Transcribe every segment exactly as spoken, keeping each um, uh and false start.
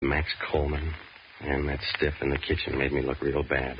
Max Coleman. And that stiff in the kitchen made me look real bad.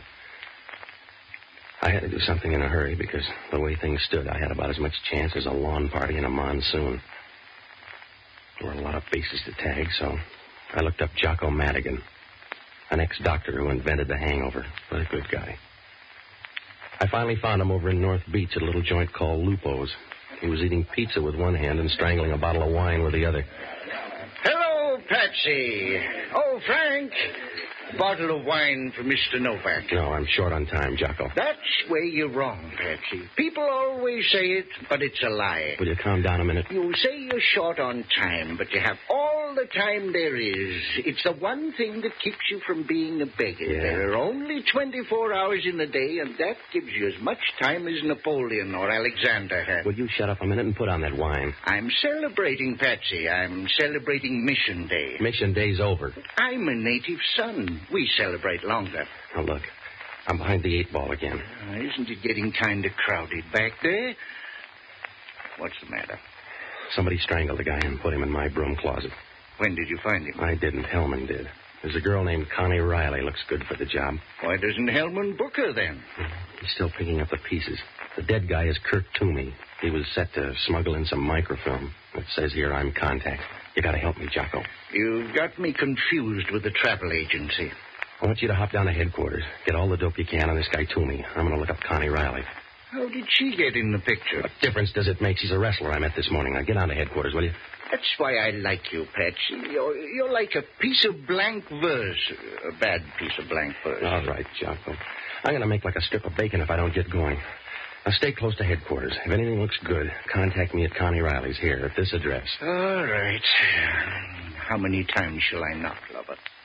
I had to do something in a hurry because the way things stood, I had about as much chance as a lawn party in a monsoon. There were a lot of bases to tag, so I looked up Jocko Madigan, an ex-doctor who invented the hangover. What a good guy. I finally found him over in North Beach at a little joint called Lupo's. He was eating pizza with one hand and strangling a bottle of wine with the other. Hello, Patsy. Oh, Frank. Bottle of wine for Mister Novak. No, I'm short on time, Jocko. That's where you're wrong, Patsy. People always say it, but it's a lie. Will you calm down a minute? You say you're short on time, but you have all the time there is. It's the one thing that keeps you from being a beggar. Yeah. There are only twenty-four hours in a day, and that gives you as much time as Napoleon or Alexander had. Will you shut up a minute and put on that wine? I'm celebrating, Patsy. I'm celebrating Mission Day. Mission Day's over. I'm a native son. We celebrate longer. Now, look, I'm behind the eight ball again. Uh, isn't it getting kind of crowded back there? What's the matter? Somebody strangled the guy and put him in my broom closet. When did you find him? I didn't. Hellman did. There's a girl named Connie Riley. Looks good for the job. Why doesn't Hellman book her then? He's still picking up the pieces. The dead guy is Kirk Toomey. He was set to smuggle in some microfilm. It says here I'm contact. You gotta help me, Jocko. You've got me confused with the travel agency. I want you to hop down to headquarters. Get all the dope you can on this guy Toomey. I'm gonna look up Connie Riley. How did she get in the picture? What difference does it make? She's a wrestler I met this morning. Now get on to headquarters, will you? That's why I like you, Patsy. You're, you're like a piece of blank verse. A bad piece of blank verse. All right, Jocko. I'm gonna make like a strip of bacon if I don't get going. Now stay close to headquarters. If anything looks good, contact me at Connie Riley's here at this address. All right. How many times shall I knock, lover?